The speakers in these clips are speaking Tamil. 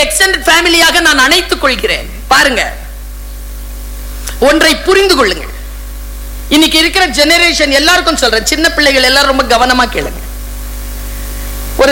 எக்ஸ்டெண்டட் ஃபேமிலியாக நான் அணைத்துக் கொள்கிறேன். பாருங்க, ஒன்றை புரிந்து கொள்ளுங்கள். இன்னைக்கு இருக்கிற ஜெனரேஷன் எல்லாருக்கும் சொல்றேன், சின்ன பிள்ளைகள் எல்லாரும் ரொம்ப கவனமா கேளுங்க. ஒரு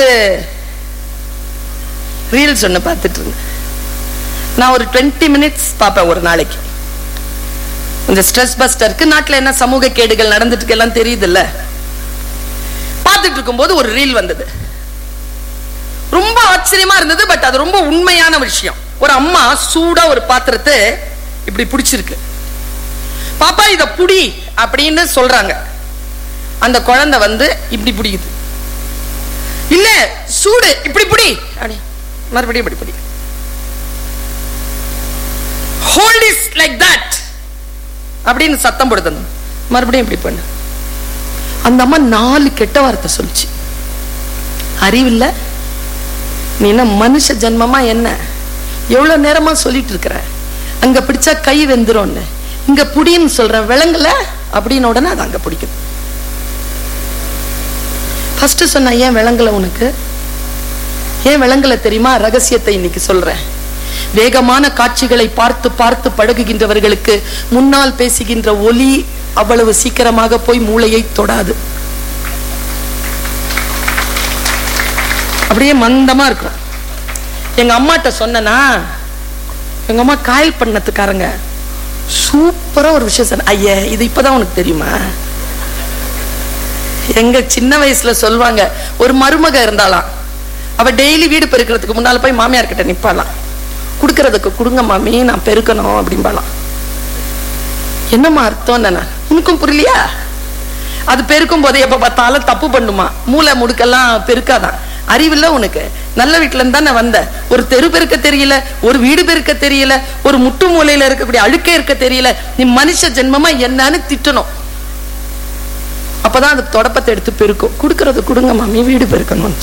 ரீல்ஸ் ஒண்ணு பார்த்துட்டு இருந்தேன். நான் ஒரு 20 மினிட்ஸ் பார்ப்பேன் ஒரு நாளைக்கு. இந்த ஸ்ட்ரெஸ் பஸ்டருக்கு நாட்டில் என்ன சமூக கேடுகள் நடந்துட்டு எல்லாம் தெரியுது இல்ல. பார்த்துட்டு இருக்கும்போது ஒரு ரீல் வந்தது, ரொம்ப ஆச்சரியமா இருந்தது. பட் அது ரொம்ப உண்மையான விஷயம். ஒரு அம்மா சூடா ஒரு பாத்திரத்தை இப்படி பிடிச்சிருக்கு. பாப்பா இத புடி அப்படின்னு சொல்றாங்க. அந்த குழந்தை வந்து இப்படி பிடிக்குது. இல்ல சூடு, இப்படி புடி, மறுபடியும் இப்படி புடி. Hold it like that அப்படின்னு சத்தம் போடுது. மறுபடியும் இப்படி பண்ணு. அந்த அம்மா 4 கெட்ட வார்த்தை சொல்லுச்சு. அறிவில்லை, நீ என்ன மனுஷ ஜென்மமா, என்ன எவ்வளவு நேரமா சொல்லிட்டு இருக்கிற, அங்க பிடிச்சா கை வெந்துரும், இங்க புடின்னு சொல்ற விளங்கல அப்படின்னு உடனே அது அங்க பிடிக்குது. ஃபர்ஸ்ட் சொன்ன ஏன் விளங்கல உனக்கு, ஏன் விளங்கல தெரியுமா? ரகசியத்தை இன்னைக்கு சொல்றேன். வேகமான காட்சிகளை பார்த்து பார்த்து பழகுகின்றவர்களுக்கு முன்னால் பேசுகின்ற ஒலி அவ்வளவு சீக்கிரமாக போய் மூளையை தொடாது. அப்படியே மந்தமா இருக்கும். எங்க அம்மாட்ட சொன்னா, எங்க அம்மா காயல் பண்ணத்துக்காரங்க சூப்பரா ஒரு விஷயம் சொன்ன. ஐயா இது இப்பதான் உனக்கு தெரியுமா? எங்க சின்ன வயசுல சொல்லுவாங்க, ஒரு மருமக இருந்தாலாம், அவ டெய்லி வீடு பெருக்கிறதுக்கு முன்னால போய் மாமியார் கிட்ட நிப்பாலாம். குடுக்கறதுக்கு கொடுங்க மாமி, நான் பெருக்கணும் அப்படின்பாலாம். என்னம்மா அர்த்தம்? உனக்கும் புரியலையா? அது பெருக்கும் போதே எப்ப பார்த்தாலும் தப்பு பண்ணுமா, மூளை முடுக்கெல்லாம் பெருக்காதான். அறிவில்லை உனக்கு? நல்ல வீட்டுல இருந்தா நான் வந்த, ஒரு தெரு பெருக்க தெரியல, ஒரு வீடு பெருக்க தெரியல, ஒரு முட்டு மூலையில இருக்கக்கூடிய அழுக்கே இருக்க தெரியல, நீ மனுஷ ஜென்மமா என்னன்னு திட்டணும். அப்பதான் அது தொடப்பத்தை எடுத்து பெருக்கும். குடுக்கறது கொடுங்க மாமி, வீடு பெருக்கணும்.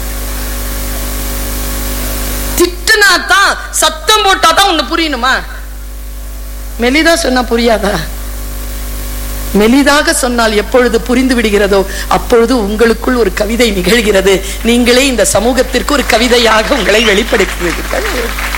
திட்டுனாதான், சத்தம் போட்டாதான் உன்னை புரியணுமா? மெலிதா சொன்னா புரியாதா? மெலிதாக சொன்னால் எப்பொழுது புரிந்து விடுகிறதோ அப்பொழுது உங்களுக்குள் ஒரு கவிதை நிகழ்கிறது. நீங்களே இந்த சமூகத்திற்கு ஒரு கவிதையாக உங்களை வெளிப்படுத்துகிறீர்கள்.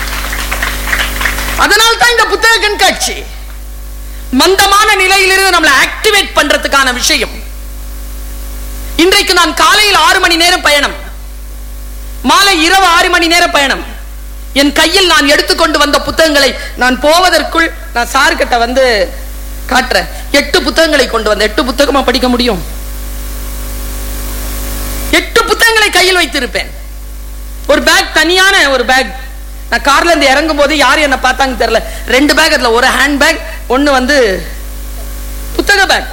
அதனால் தான் இந்த புத்தக கண்காட்சி மந்தமான நிலையிலிருந்து நம்மளை ஆக்டிவேட் பண்றதுக்கான விஷயம். இன்றைக்கு நான் காலையில் 6 மணி நேரம் பயணம், மாலை இரவு 6 மணி நேரம் பயணம். என் கையில் நான் எடுத்துக்கொண்டு வந்த புத்தகங்களை நான் போவதற்குள் நான் சார்கிட்ட வந்து காட்டுறேன். 8 புத்தகங்களை கொண்டு வந்த. 8 புத்தகமா படிக்க முடியும்? 8 புத்தகங்களை கையில் வைத்திருப்பேன். ஒரு பேக், தனியான ஒரு பேக். நான் கார்ல இருந்து இறங்கும் போது யார் என்ன பார்த்தாங்க தெரியல, 2 பேக். அதுல ஒரு ஹேண்ட் பேக், ஒன்னு வந்து புத்தக பேக்.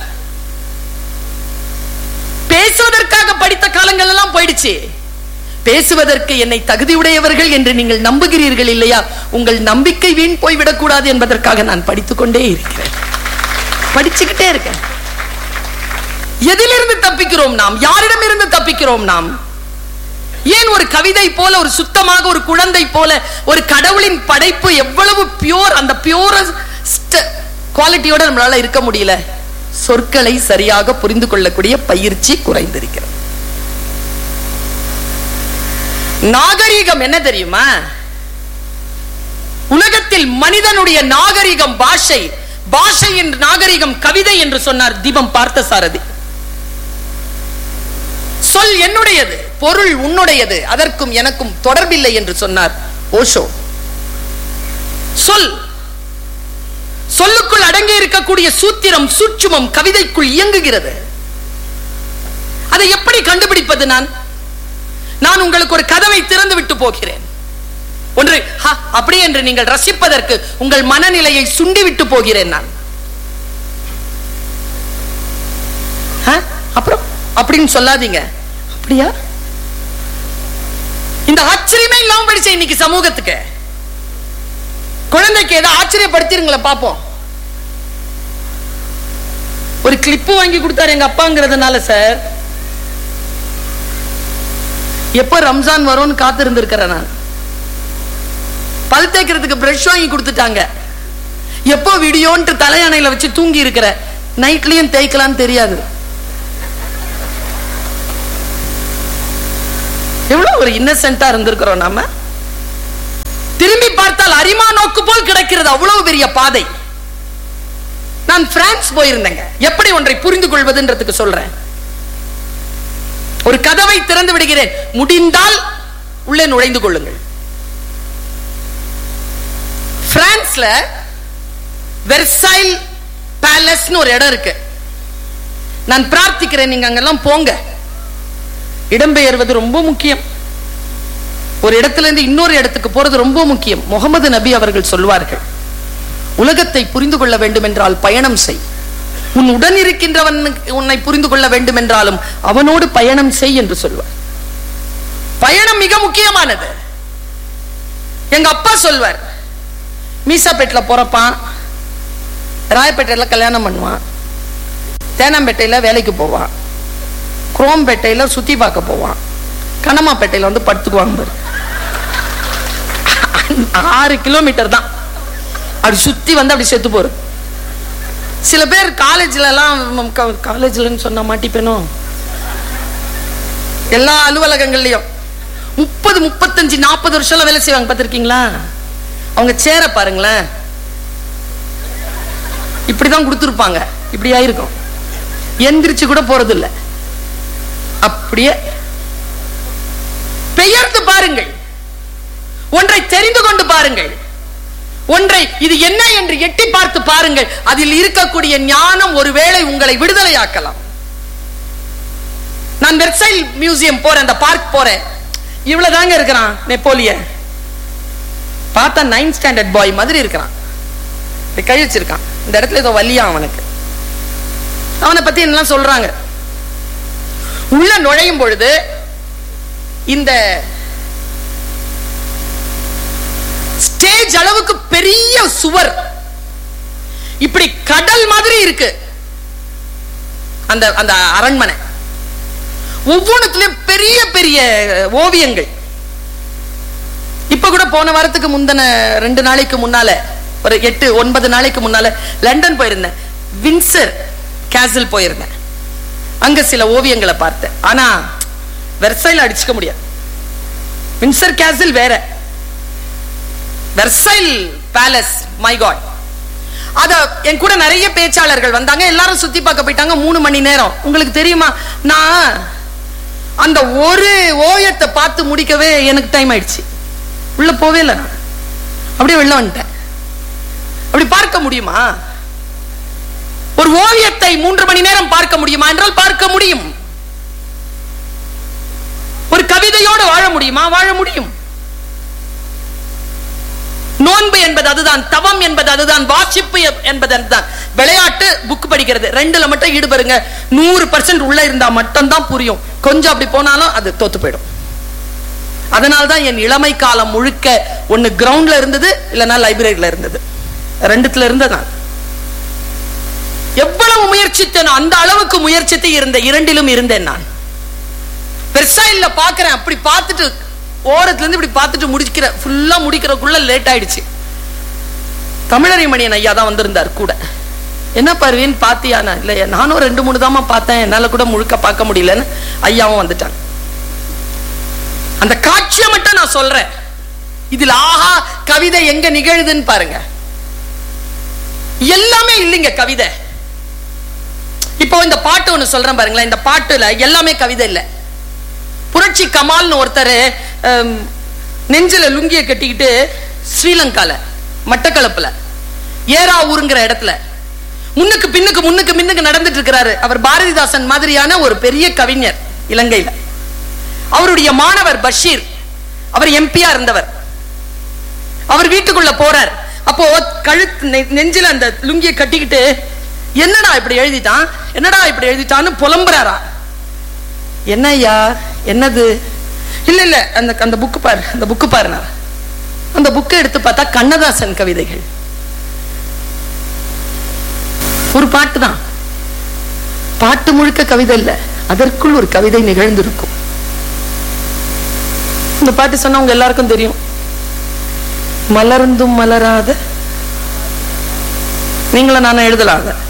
பேசுவதற்காக படித்த காலங்கள் எல்லாம் போயிடுச்சு. பேசுவதற்கு என்னை தகுதியுடையவர்கள் என்று நீங்கள் நம்புகிறீர்கள் இல்லையா? உங்கள் நம்பிக்கை வீண் போய்விடக் கூடாது என்பதற்காக நான் படித்துக் கொண்டே இருக்கிறேன், படிச்சுக்கிட்டே இருக்கேன். எதிலிருந்து தப்பிக்கிறோம் நாம்? யாரிடம் இருந்து தப்பிக்கிறோம் நாம்? ஏன் ஒரு கவிதை போல, ஒரு சுத்தமாக, ஒரு குழந்தை போல, ஒரு கடவுளின் படைப்பு எவ்வளவு பியூர், அந்த பியூரஸ்ட் குவாலிட்டியோட நம்மளால இருக்க முடியல? சொற்களை சரியாக புரிந்து கொள்ளக்கூடிய பயிற்சி குறைந்திருக்கிறது. நாகரீகம் என்ன தெரியுமா? உலகத்தில் மனிதனுடைய நாகரீகம் பாஷை, பாஷையின் நாகரீகம் கவிதை என்று சொன்னார் தீபம் பார்த்தசாரதி. சொல் என்னுடையது, பொருள் உன்னுடையது, அதற்கும் எனக்கும் தொடர்பில்லை என்று சொன்னார் ஓஷோ. சொல், சொல்லுக்குள் அடங்கி இருக்கக்கூடிய சூத்திரம், சூட்சுமம் கவிதைக்குள் இயங்குகிறது. அதை எப்படி கண்டுபிடிப்பது? நான் உங்களுக்கு ஒரு கதவை திறந்து விட்டு போகிறேன். ஒன்று அப்படி என்று நீங்கள் ரசிப்பதற்கு உங்கள் மனநிலையை சுண்டிவிட்டு போகிறேன் நான். அப்புறம் அப்படின்னு சொல்லாதீங்க. அப்படியா? இந்த ஆச்சரியமே இல்லாம படிச்ச இன்னைக்கு சமூகத்துக்கு. குழந்தைக்கு ஏதோ ஆச்சரியப்படுத்திருங்கள பாப்போம். ஒரு கிளிப்பு வாங்கி கொடுத்தாரு எங்க அப்பாங்கிறதுனால சார், எப்ப ரம்ஜான் வரும்னு காத்திருந்து இருக்கிறேன் நான். பல் தேய்க்கிறதுக்கு பிரஷ் வாங்கி கொடுத்துட்டாங்க. எப்போ வீடியோன்ட்டு தலையணையில வச்சு தூங்கி இருக்கிற, நைட்லயும் தேய்க்கலான்னு தெரியாது. எவ்வளவு ஒரு இன்னசென்ட்டா இருந்திருக்கிறோம் நாம. அரிமா நோக்கு போல் கிடைக்கிறது, அவ்வளவு பெரிய பாதை. நான் பிரான்ஸ் போயிருந்தேங்க. எப்படி ஒன்றை புரிந்து கொள்வதுன்றதுக்கு சொல்றேன். ஒரு கதவை திறந்து விடுகிறேன், முடிந்தால் உள்ளே நுழைந்து கொள்ளுங்கள். பிரான்ஸ்ல வெர்சைல் பேலஸ்னு ஒரு இடம் இருக்கு. நான் பிரார்த்திக்கிறேன், நீங்க அங்கெல்லாம் போங்க. இடம்பெயர்வது ரொம்ப முக்கியம். ஒரு இடத்துல இருந்து இன்னொரு இடத்துக்கு போறது ரொம்ப முக்கியம். முகமது நபி அவர்கள் சொல்வார்கள், உலகத்தை புரிந்து கொள்ள வேண்டும் என்றால் பயணம் செய். உன் உடன் இருக்கின்றவன் உன்னை புரிந்து கொள்ள வேண்டும் என்றாலும் அவனோடு பயணம் செய் என்று சொல்வார். பயணம் மிக முக்கியமானது. எங்க அப்பா சொல்வார், மீசாப்பேட்ல போறப்பான், ராயப்பேட்டையில கல்யாணம் பண்ணுவான், தேனாம்பேட்டையில வேலைக்கு போவான், குரோம்பேட்டையில சுத்தி பார்க்க போவான், கனமாப்பேட்டையில வந்து படுத்துக்குவாங்க. 6 கிலோமீட்டர் தான். அப்படி சுத்தி வந்து அப்படி செத்து போறது. சில பேர் காலேஜ்ல எல்லாம், காலேஜ்லன்னு சொன்னா மாட்டிப்பேனோ, எல்லா அலுவலகங்கள்லயும் 30, 35, 40 வருஷம் வேலை செய்வாங்க. பார்த்திருக்கீங்களா? அவங்க சேர பாருங்களேன், இப்படிதான் கொடுத்துருப்பாங்க. இப்படி ஆயிருக்கும், எந்திரிச்சு கூட போறது இல்லை. அப்படியே பெயர்ந்து பாருங்கள், ஒன்றை தெரிந்து கொண்டு பாருங்கள், ஒன்றை இது என்ன என்று எட்டி பார்த்து பாருங்கள். அதில் இருக்கக்கூடிய ஞானம் ஒருவேளை உங்களை விடுதலையாக்கலாம். நான் வெர்சைல் மியூசியம் போறேன், அந்த பார்க் போறேன். இவ்வளவுதாங்க இருக்கிறான் நெப்போலியன். பார்த்தா 9th ஸ்டாண்டர்ட் பாய் மாதிரி இருக்கிறான். கழிச்சிருக்கான். இந்த இடத்துல ஏதோ வலியா அவனுக்கு. அவனை பத்தி என்னெல்லாம் சொல்றாங்க. உள்ள நுழையும் பொழுது இந்த ஸ்டேஜ் அளவுக்கு பெரிய சுவர், இப்படி கடல் மாதிரி இருக்கு அந்த அந்த அரண்மனை. ஒவ்வொன்றுலயும் பெரிய பெரிய ஓவியங்கள். இப்ப கூட போன வாரத்துக்கு முந்தின 2 நாளைக்கு முன்னால, ஒரு 8-9 நாளைக்கு முன்னால லண்டன் போயிருந்தேன். வின்சர் கேசல் போயிருந்தேன். அங்க சில ஓவியங்களை பார்த்தேன். ஆனா வெர்சைல் அடிச்சுக்க முடியாது. வின்சர் கேசல் வேற, வெர்சைல் பேலஸ் மை காட். அத என் கூட நிறைய பேச்சாளர்கள் வந்தாங்க. எல்லாரும் சுத்தி பார்க்க போயிட்டாங்க. 3 மணி நேரம். உங்களுக்கு தெரியுமா, நான் அந்த ஒரு ஓவியத்தை பார்த்து முடிக்கவே எனக்கு டைம் ஆயிடுச்சு. உள்ள போவே இல்லை, நான் அப்படியே வெளில வந்துட்டேன். அப்படி பார்க்க முடியுமா? ஒரு ஓவியத்தை 3 மணி நேரம் பார்க்க முடியுமா என்றால் பார்க்க முடியும். ஒரு கவிதையோடு வாழ முடியுமா? வாழ முடியும். நோன்பு என்பது அதுதான், தவம் என்பது அதுதான், வாசிப்பு என்பது அதுதான். விளையாட்டு, புக் படிக்கிறது, 2ல மட்டும் ஈடுபடுங்க. 100% உள்ள இருந்தா மட்டும் தான் புரியும். கொஞ்சம் அப்படி போனாலும் அது தோத்து போயிடும். அதனால்தான் என் இளமை காலம் முழுக்க ஒன்னு கிரவுண்ட்ல இருந்தது, இல்லைன்னா லைப்ரரியில இருந்தது. 2த்துல இருந்ததான். எவ்வளவு முயற்சித்தேனோ அந்த அளவுக்கு முயற்சித்து இருந்த 2லும் இருந்தேன் நான். வெர்சைல்ல பாக்குறேன், அப்படி பார்த்துட்டு ஓரத்துல இருந்து இப்படி பார்த்துட்டு முடிக்கிற ஃபுல்லா முடிக்கிறதுக்குள்ள லேட் ஆயிடுச்சு. தமிழறிமணியன் ஐயா தான் வந்திருந்தார் கூட. என்ன பருவின் பாத்தியானா? இல்லையா, நானும் 2-3 தாமா பார்த்தேன், என்னால கூட முழுக்க பார்க்க முடியலன்னு ஐயாவும் வந்துட்டாங்க. அந்த காட்சியை மட்டும் நான் சொல்றேன். இதுல ஆஹா கவிதை எங்க நிகழுதுன்னு பாருங்க. எல்லாமே இல்லைங்க கவிதை. இப்போ இந்த பாட்டு ஒண்ணு சொல்றேன் பாருங்களேன். இந்த பாட்டுல எல்லாமே கவிதை இல்ல. புரட்சி கமால்னு ஒருத்தர் நெஞ்சில லுங்கிய கட்டிக்கிட்டு ஸ்ரீலங்கால மட்டக்களப்புல ஏராவூருங்கிற இடத்துல முன்னுக்கு பின்னுக்கு நடந்துட்டு இருக்கிறாரு. அவர் பாரதிதாசன் மாதிரியான ஒரு பெரிய கவிஞர் இலங்கையில. அவருடைய மாணவர் பஷீர், அவர் எம்பியா இருந்தவர். அவர் வீட்டுக்குள்ள போறார். அப்போ கழுத்து நெஞ்சில அந்த லுங்கிய கட்டிக்கிட்டு என்னடா இப்படி எழுதிட்டான்னு புலம்புறாரா. என்னய்யா என்னது? இல்ல அந்த புக்கு பாரு, அந்த புக்கு பாரு. அந்த புக்கை எடுத்து பார்த்தா கண்ணதாசன் கவிதைகள். ஒரு பாட்டு தான், பாட்டு முழுக்க கவிதை இல்ல, அதற்குள் ஒரு கவிதை நிகழ்ந்திருக்கும். இந்த பாட்டு சொன்னா உங்க எல்லாருக்கும் தெரியும். மலர்ந்தும் மலராத, நீங்கள நானும் எழுதலாத